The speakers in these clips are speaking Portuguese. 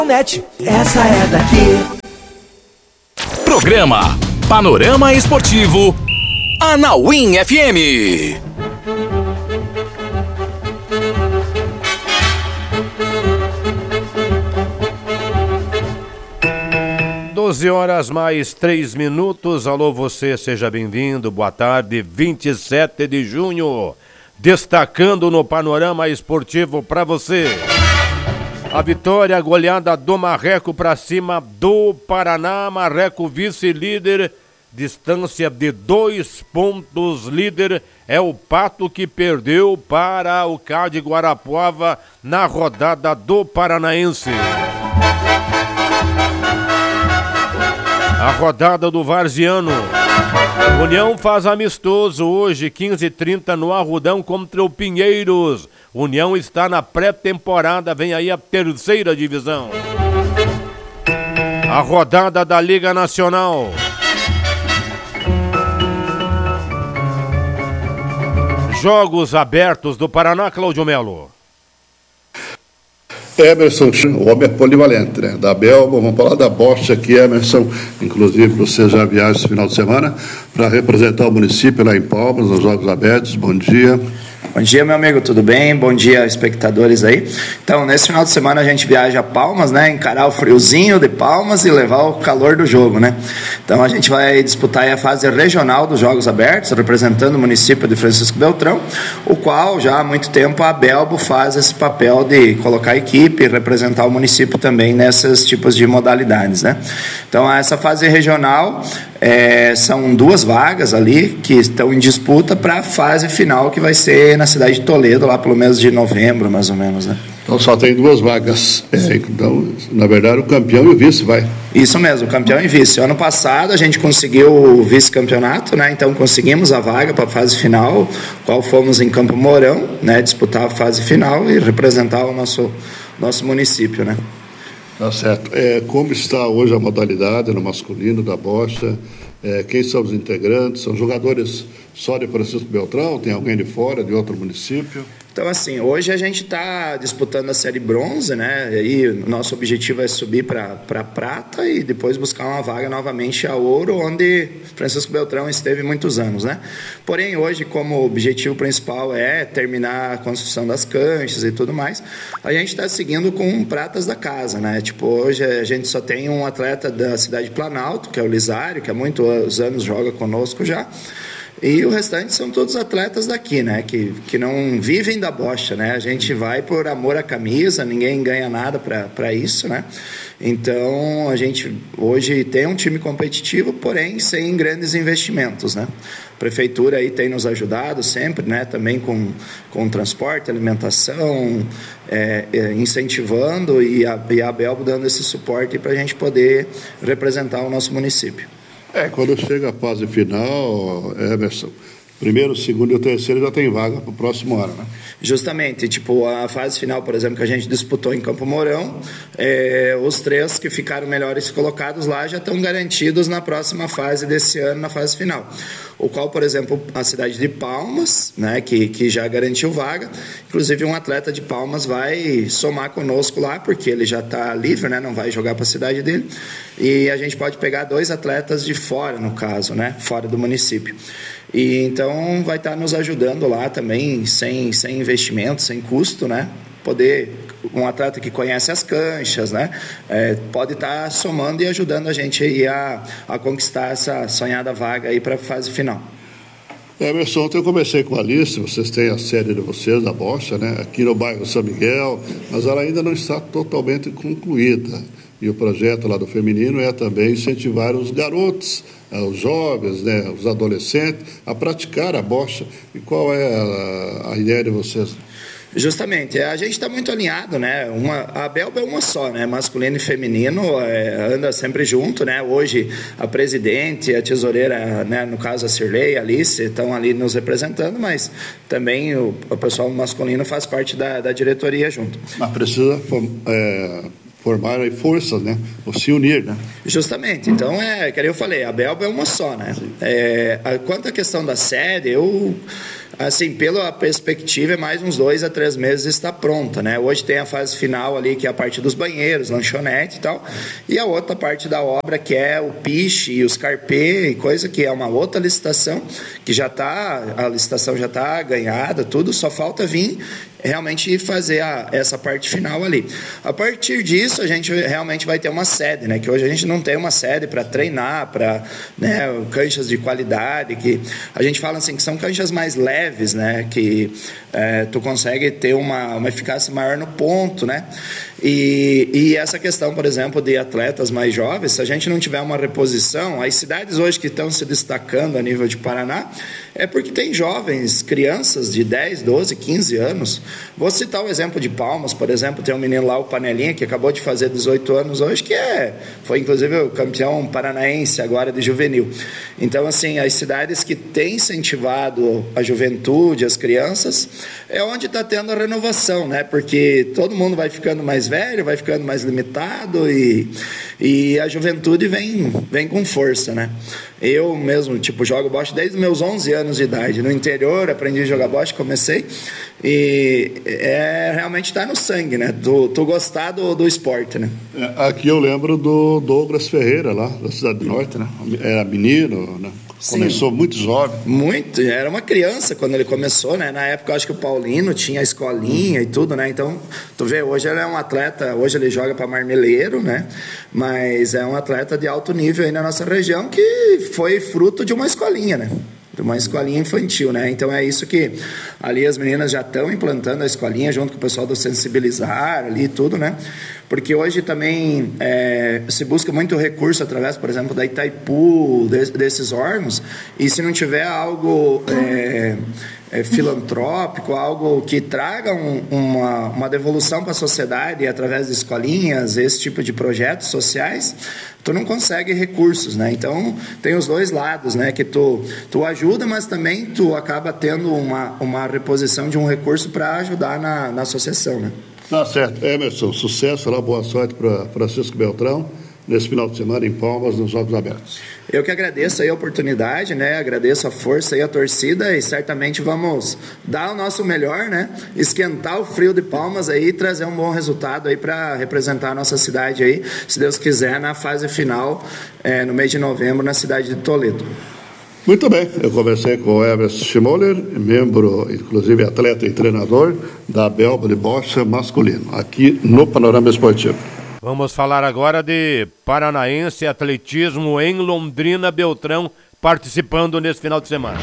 Net, essa é daqui. Programa Panorama Esportivo Anauim FM. 12h mais 3. Alô, você, seja bem-vindo. Boa tarde, 27 de junho. Destacando no Panorama Esportivo para você. A vitória, a goleada do Marreco para cima do Paraná. Marreco vice-líder, distância de 2 pontos. Líder é o Pato, que perdeu para o CAD Guarapuava na rodada do Paranaense. A rodada do Varziano. União faz amistoso hoje, 15h30, no Arrudão contra o Pinheiros. União está na pré-temporada, vem aí a 3ª divisão. A rodada da Liga Nacional. Jogos abertos do Paraná, Cláudio Melo. Emerson, o homem é polivalente, né? Da Belba, vamos falar da Bocha aqui, Emerson. Inclusive, você já viaja esse final de semana para representar o município lá em Palmas, nos Jogos Abertos. Bom dia. Bom dia, meu amigo, tudo bem? Bom dia, espectadores aí. Então, nesse final de semana a gente viaja a Palmas, né? Encarar o friozinho de Palmas e levar o calor do jogo, né? Então, a gente vai disputar aí a fase regional dos Jogos Abertos, representando o município de Francisco Beltrão, o qual já há muito tempo a Belbo faz esse papel de colocar a equipe e representar o município também nesses tipos de modalidades, né? Então, essa fase regional são 2 vagas ali que estão em disputa para a fase final, que vai ser na cidade de Toledo, lá pelo mês de novembro, mais ou menos, né? Então só tem 2 vagas. Então, na verdade, o campeão e o vice vai. Isso mesmo, campeão e vice. Ano passado a gente conseguiu o vice-campeonato, né? Então conseguimos a vaga para a fase final, qual fomos em Campo Mourão, né? Disputar a fase final e representar o nosso município, né? Tá certo. Como está hoje a modalidade no masculino da Bocha? Quem são os integrantes? São jogadores só de Francisco Beltrão? Tem alguém de fora, de outro município? Então, assim, hoje a gente está disputando a série bronze, né? E aí o nosso objetivo é subir para prata e depois buscar uma vaga novamente a ouro, onde Francisco Beltrão esteve muitos anos, né? Porém, hoje, como o objetivo principal é terminar a construção das canchas e tudo mais, a gente está seguindo com pratas da casa, né? Tipo, hoje a gente só tem um atleta da cidade de Planalto, que é o Lisário, que há muitos anos joga conosco já. E o restante são todos atletas daqui, né? Que não vivem da bocha, né? A gente vai por amor à camisa, ninguém ganha nada para isso, né? Então, a gente hoje tem um time competitivo, porém sem grandes investimentos, né? A prefeitura aí tem nos ajudado sempre, né? Também com transporte, alimentação, incentivando e a Belbo dando esse suporte para a gente poder representar o nosso município. Quando chega a fase final, Emerson, primeiro, segundo e o terceiro já tem vaga para o próximo ano, né? Justamente, tipo, a fase final, por exemplo, que a gente disputou em Campo Mourão, os 3 que ficaram melhores colocados lá já estão garantidos na próxima fase desse ano, na fase final. O qual, por exemplo, a cidade de Palmas, né, que já garantiu vaga, inclusive um atleta de Palmas vai somar conosco lá, porque ele já está livre, né, não vai jogar para a cidade dele, e a gente pode pegar 2 atletas de fora, no caso, né, fora do município. E então vai estar nos ajudando lá também, sem investimento, sem custo, né? Poder, um atleta que conhece as canchas, né? Pode estar somando e ajudando a gente aí a conquistar essa sonhada vaga aí para a fase final. Emerson, ontem eu conversei com a Alice, vocês têm a sede de vocês, da Bocha, né? Aqui no bairro São Miguel, mas ela ainda não está totalmente concluída. E o projeto lá do feminino é também incentivar os garotos, os jovens, né, os adolescentes, a praticar a bocha. E qual é a ideia de vocês? Justamente, a gente está muito alinhado, né? A Belba é uma só, né? Masculino e feminino anda sempre junto, né? Hoje a presidente, a tesoureira, né? No caso a Cirlei, a Alice, estão ali nos representando, mas também o pessoal masculino faz parte da diretoria junto. Mas precisa formar aí forças, né? Ou se unir, né? Justamente. Então, que eu falei, a Belba é uma só, né? Quanto à questão da sede, assim, pela perspectiva, é mais uns 2 a 3 meses está pronta, né? Hoje tem a fase final ali, que é a parte dos banheiros, lanchonete e tal, e a outra parte da obra, que é o piche e os carpê e coisa, que é uma outra licitação, que a licitação já está ganhada, tudo, só falta vir realmente fazer essa parte final ali. A partir disso, a gente realmente vai ter uma sede, né? Que hoje a gente não tem uma sede para treinar, para, né, canchas de qualidade, que a gente fala assim que são canchas mais leves, né? Que tu consegue ter uma eficácia maior no ponto, né? E essa questão, por exemplo, de atletas mais jovens, se a gente não tiver uma reposição, as cidades hoje que estão se destacando a nível de Paraná, é porque tem jovens, crianças de 10, 12, 15 anos. Vou citar o exemplo de Palmas, por exemplo, tem um menino lá, o Panelinha, que acabou de fazer 18 anos hoje, que foi inclusive o campeão paranaense agora de juvenil. Então, assim, as cidades que têm incentivado a juventude, as crianças, é onde está tendo a renovação, né? Porque todo mundo vai ficando mais velho, vai ficando mais limitado e a juventude vem com força, né? Eu mesmo, jogo bocha desde os meus 11 anos de idade. No interior, aprendi a jogar bocha, comecei. E realmente está no sangue, né? Tu gostar do esporte, né? Aqui eu lembro do Douglas Ferreira, lá da Cidade do Norte, né? Era menino, né? Começou muito jovem. Muito, era uma criança quando ele começou, né? Na época eu acho que o Paulino tinha a escolinha e tudo, né? Então, tu vê, hoje ele é um atleta, hoje ele joga para Marmeleiro, né? Mas é um atleta de alto nível aí na nossa região que foi fruto de uma escolinha, né? De uma escolinha infantil, né? Então é isso que ali as meninas já estão implantando a escolinha junto com o pessoal do Sensibilizar ali e tudo, né? Porque hoje também se busca muito recurso através, por exemplo, da Itaipu, desses órgãos, e se não tiver algo filantrópico, algo que traga uma devolução para a sociedade através de escolinhas, esse tipo de projetos sociais, tu não consegue recursos, né? Então tem os dois lados, né? Que tu ajuda, mas também tu acaba tendo uma reposição de um recurso para ajudar na associação, né? Tá certo. Emerson, sucesso lá, boa sorte para Francisco Beltrão nesse final de semana em Palmas, nos Jogos Abertos. Eu que agradeço aí a oportunidade, né? Agradeço a força e a torcida e certamente vamos dar o nosso melhor, né? Esquentar o frio de Palmas aí e trazer um bom resultado aí para representar a nossa cidade aí, se Deus quiser, na fase final, no mês de novembro, na cidade de Toledo. Muito bem, eu conversei com o Emerson Schmoller, membro, inclusive atleta e treinador da Belba de Bocha masculino, aqui no Panorama Esportivo. Vamos falar agora de Paranaense Atletismo em Londrina. Beltrão participando nesse final de semana.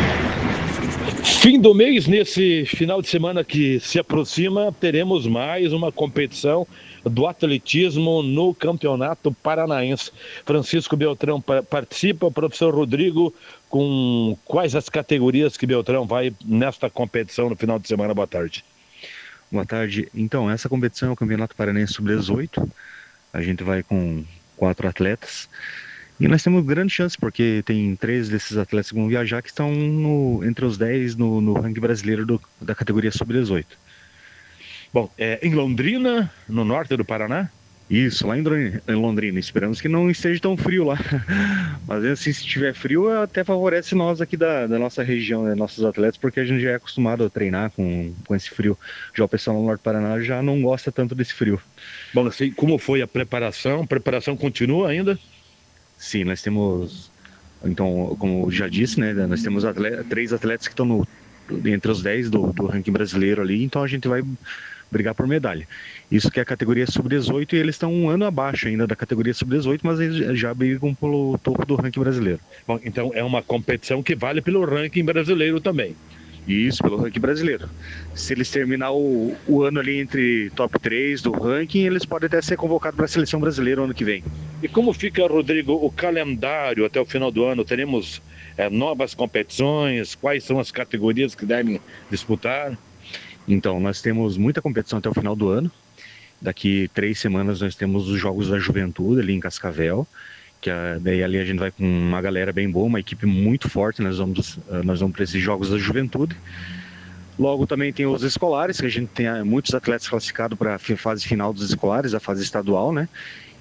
Fim do mês, nesse final de semana que se aproxima, teremos mais uma competição do atletismo no Campeonato Paranaense. Francisco Beltrão participa, professor Rodrigo, com quais as categorias que Beltrão vai nesta competição no final de semana? Boa tarde. Boa tarde. Então, essa competição é o Campeonato Paranaense Sub-18. A gente vai com 4 atletas. E nós temos grande chance, porque tem 3 desses atletas que vão viajar que estão entre os 10 no ranking brasileiro da categoria Sub-18. Bom, em Londrina, no norte do Paraná? Isso, lá em Londrina. Esperamos que não esteja tão frio lá. Mas assim, se tiver frio, até favorece nós aqui da nossa região, né, nossos atletas, porque a gente já é acostumado a treinar com esse frio. Já o pessoal no norte do Paraná já não gosta tanto desse frio. Bom, assim, como foi a preparação? A preparação continua ainda? Sim, nós temos, então, como eu já disse, né, nós temos 3 atletas que estão entre os 10 do ranking brasileiro ali, então a gente vai brigar por medalha. Isso que é a categoria sub-18 e eles estão um ano abaixo ainda da categoria sub-18, mas eles já brigam pelo topo do ranking brasileiro. Bom, então é uma competição que vale pelo ranking brasileiro também. Isso, pelo ranking brasileiro. Se eles terminar o ano ali entre top 3 do ranking, eles podem até ser convocados para a seleção brasileira ano que vem. E como fica, Rodrigo, o calendário até o final do ano? Teremos novas competições? Quais são as categorias que devem disputar? Então, nós temos muita competição até o final do ano. Daqui 3 semanas nós temos os Jogos da Juventude ali em Cascavel, que daí ali a gente vai com uma galera bem boa, uma equipe muito forte. Nós vamos para esses Jogos da Juventude. Logo também tem os escolares, que a gente tem muitos atletas classificados para a fase final dos escolares, a fase estadual, né?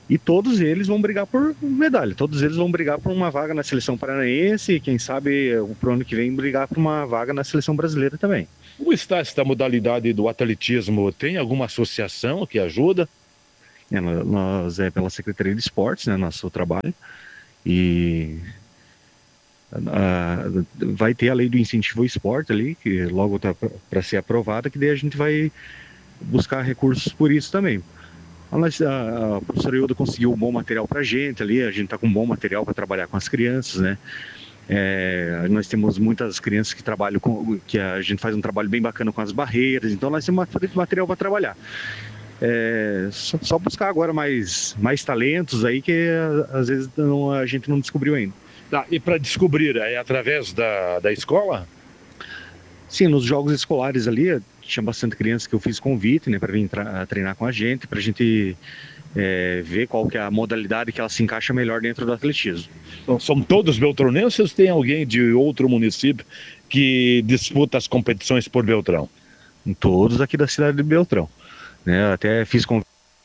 E todos eles vão brigar por medalha, todos eles vão brigar por uma vaga na seleção paranaense e quem sabe pro ano que vem brigar por uma vaga na seleção brasileira também. Como está esta modalidade do atletismo? Tem alguma associação que ajuda? Nós pela Secretaria de Esportes, né, nosso trabalho, e vai ter a lei do incentivo ao esporte ali, que logo está para ser aprovada, que daí a gente vai buscar recursos por isso também. A professora Ilda conseguiu um bom material para a gente ali, a gente está com um bom material para trabalhar com as crianças, né? Nós temos muitas crianças que trabalham que a gente faz um trabalho bem bacana com as barreiras, então nós temos material para trabalhar. Só buscar agora mais talentos aí que às vezes a gente não descobriu ainda. Tá, e para descobrir, é através da escola? Sim, nos jogos escolares ali, tinha bastante criança que eu fiz convite, né, para vir treinar com a gente, para a gente ver qual que é a modalidade que ela se encaixa melhor dentro do atletismo. Então, são todos beltronenses ou tem alguém de outro município que disputa as competições por Beltrão? Todos aqui da cidade de Beltrão. Né, até fiz convite.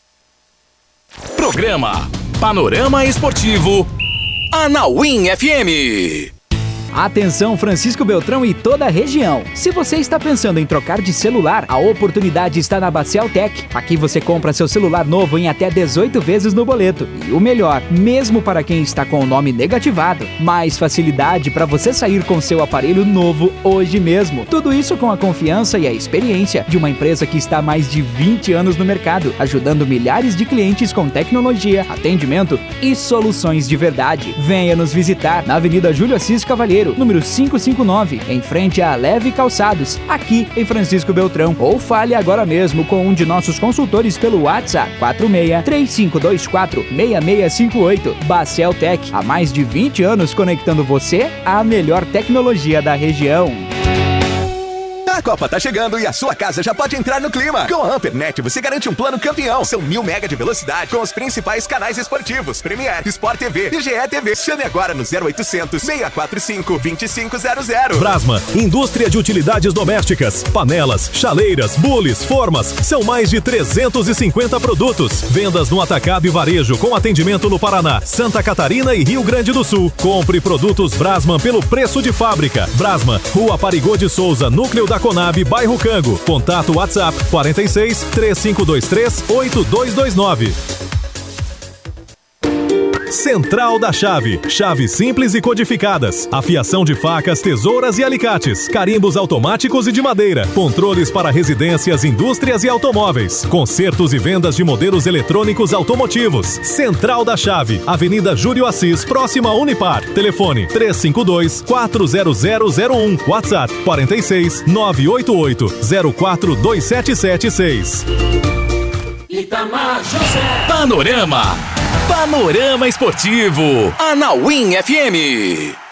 Programa Panorama Esportivo Anauim FM. Atenção Francisco Beltrão e toda a região. Se você está pensando em trocar de celular, a oportunidade está na Bacial Tech. Aqui você compra seu celular novo em até 18 vezes no boleto. E o melhor, mesmo para quem está com o nome negativado, mais facilidade para você sair com seu aparelho novo hoje mesmo. Tudo isso com a confiança e a experiência de uma empresa que está há mais de 20 anos no mercado, ajudando milhares de clientes com tecnologia, atendimento e soluções de verdade. Venha nos visitar na Avenida Júlio Assis Cavalheiro, número 559, em frente à Leve Calçados, aqui em Francisco Beltrão. Ou fale agora mesmo com um de nossos consultores pelo WhatsApp 46-3524-6658. Bacial Tech, há mais de 20 anos conectando você à melhor tecnologia da região. A Copa tá chegando e a sua casa já pode entrar no clima. Com a Ampernet você garante um plano campeão. São 1000 mega de velocidade com os principais canais esportivos: Premier, Sport TV e GE TV. Chame agora no 0800 645 2500. Brasma, indústria de utilidades domésticas, panelas, chaleiras, bules, formas. São mais de 350 produtos. Vendas no atacado e varejo com atendimento no Paraná, Santa Catarina e Rio Grande do Sul. Compre produtos Brasman pelo preço de fábrica. Brasman, Rua Parigô de Souza, núcleo da Conab, bairro Cango. Contato WhatsApp 46 3523 8229. Central da Chave. Chaves simples e codificadas. Afiação de facas, tesouras e alicates. Carimbos automáticos e de madeira. Controles para residências, indústrias e automóveis. Consertos e vendas de modelos eletrônicos automotivos. Central da Chave. Avenida Júlio Assis, próxima a Unipar. Telefone 352-40001. WhatsApp 46 988 042776. Itamar José. Panorama Esportivo Anauim FM.